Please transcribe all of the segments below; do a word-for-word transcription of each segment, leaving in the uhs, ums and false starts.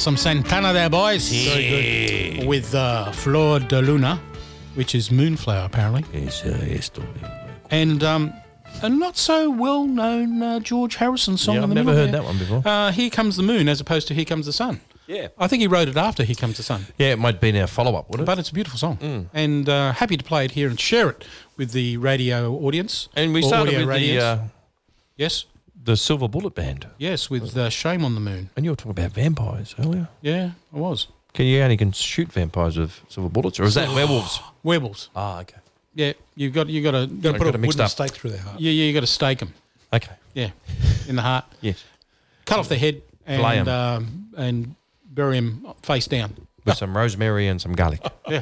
some Santana there, boys. Very good. With uh, Flor de Luna, which is moonflower, apparently. Yes, uh, esto. And um, a not so well-known uh, George Harrison song. Yeah, in I've the never middle heard there. that one before. Uh, Here Comes the Moon, as opposed to Here Comes the Sun. Yeah. I think he wrote it after Here Comes the Sun. Yeah, it might be our follow-up, wouldn't it? But it's a beautiful song. Mm. And uh, happy to play it here and share it with the radio audience. And we or started audio with the, radios. uh, Yes? the Silver Bullet Band. Yes, with uh, Shame on the Moon. And you were talking about vampires earlier. Yeah, I was. Can you only can shoot vampires with silver bullets, or is that werewolves? Werewolves. Ah, okay. Yeah, you've got, you've got to... Got to Put a mixed wooden up. stake through their heart. Yeah, yeah, you got to stake them. Okay. Yeah, in the heart. Yes. Cut off the head Flay 'em. and um, and bury him face down. With some rosemary and some garlic Yeah,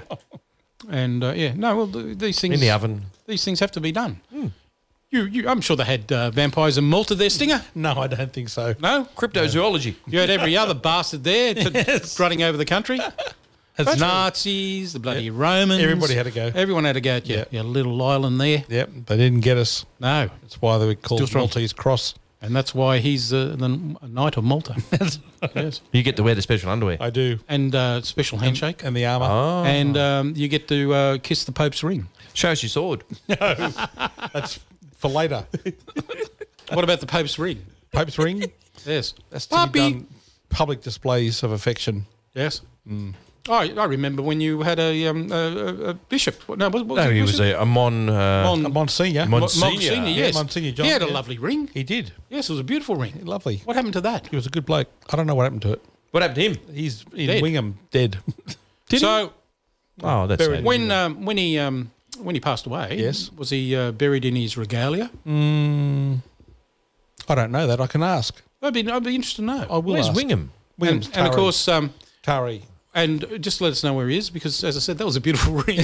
and uh, yeah, no, well, th- these things in the oven. These things have to be done. Mm. You, you, I'm sure they had uh, vampires and malted their stinger. No, I don't think so. No, Cryptozoology. you had every other bastard there t- Yes. strutting over the country. That's true. Nazis, the bloody Romans. Everybody had to go. Everyone had to go at your, Yeah. your little island there. Yep, they didn't get us. No, That's why they were called Still strong. Maltese Cross. and that's why he's uh, the Knight of Malta. Yes, You get to wear the special underwear. I do. and uh, special handshake, And the armour. Oh. and um, you get to uh, kiss the Pope's ring. Show us your sword. That's for later. What about the Pope's ring? Pope's ring. Yes, That's to Puppy. be done. Public displays of affection. Yes. Oh, I I remember when you had a um, a, a, a bishop. No, what, what No, it, he was bishop? a, a mon. Uh, Mon- A Monsignor. Mon- Mo- Monsignor. Monsignor, Yeah, yes. Monsignor John, He had a yeah. lovely ring. He did. Yes, it was a beautiful ring. Lovely. What happened to that? He was a good bloke. I don't know what happened to it. what happened to him? He's in Dead. Wingham, dead. so Oh, that's Buried sad. when um, when he um, when he passed away, Yes. was he uh, buried in his regalia? Mm, I don't know that. I can ask. I'd be I'd be interested to know. I will Where's ask. Wingham? Wingham's and, and of Taree. course, um, Taree. and just let us know where he is, because as I said, that was a beautiful ring.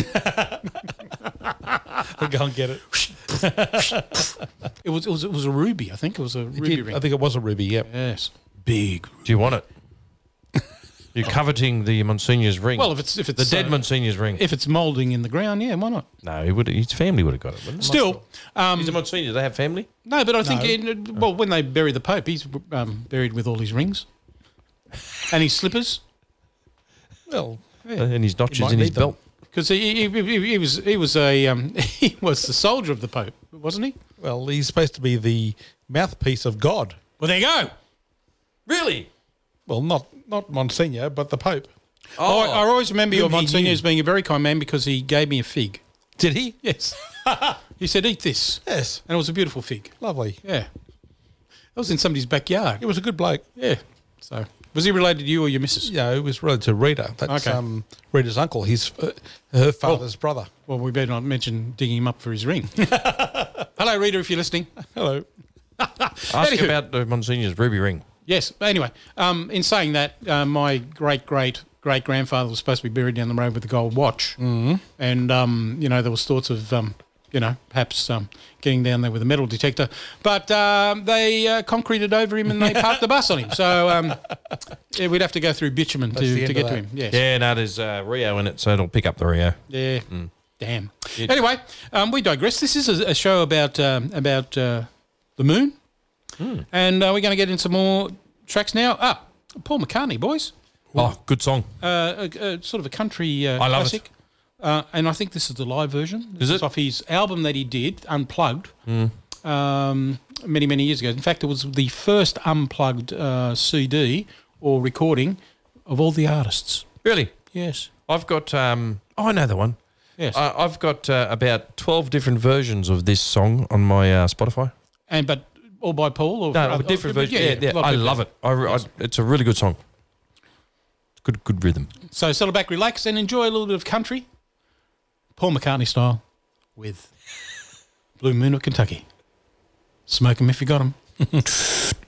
We'll go and get it. It was it was it was a ruby. I think it was a It ruby did. ring. I think it was a ruby, yep. Yes, big. Do you want it? You're coveting the Monsignor's ring. Well, if it's if it's the dead uh, Monsignor's ring. if it's moulding in the ground, yeah, why not? no, he would. His family would have got it. Wouldn't it? Still, um, He's a Monsignor. Do they have family? no, but I think No. in, well, when they bury the Pope, he's um, buried with all his rings and his slippers, Well, Uh, and his notches might in his need them. belt. because he, he, he, he was he was a um, he was the soldier of the Pope, wasn't he? well, he's supposed to be the mouthpiece of God. Well, there you go. Really? Well, not not Monsignor, but the Pope. Oh, I, I always remember your Whom he Monsignor knew. as being a very kind man, because he gave me a fig. Did he? Yes, he said, "Eat this," Yes. and it was a beautiful fig. Lovely. Yeah, that was in somebody's backyard. He was a good bloke. Yeah. So, was he related to you or your missus? Yeah, he was related to Rita. That's Okay. um, Rita's uncle. His uh, her father's brother. Well, we better not mention digging him up for his ring. Hello, Rita, if you're listening. Hello. Ask Anywho. about the Monsignor's ruby ring. Yes. Anyway, um, in saying that, uh, my great great great grandfather was supposed to be buried down the road with a gold watch, mm-hmm. and um, you know there was thoughts of um, you know perhaps um, getting down there with a metal detector, but um, they uh, concreted over him and they parked the bus on him. So um, yeah, we'd have to go through bitumen That's the to, end to of get to that. him. Yes. Yeah, no, there's uh, Rio in it, so it'll pick up the Rio. Yeah. Damn. Anyway, um, we digress. This is a, a show about um, about uh, the moon, and uh, we're going to get into some more tracks now. Ah, Paul McCartney, boys. Oh, good song. Uh, a, a, sort of a country uh, I love classic. it. Uh, and I think this is the live version. This Is it? off his album that he did, Unplugged, um, many, many years ago. In fact, it was the first Unplugged uh, C D or recording of all the artists. Really? Yes. I've got. Um, oh, I know the one. Yes. Uh, I've got uh, about twelve different versions of this song on my uh, Spotify. and But all by Paul? Or No, for other- different oh, versions. Yeah, yeah, a lot of I people. love it. I, re- I, it's a really good song. Good, good rhythm. So settle back, relax, and enjoy a little bit of country, Paul McCartney style, with Blue Moon of Kentucky. Smoke 'em if you got 'em.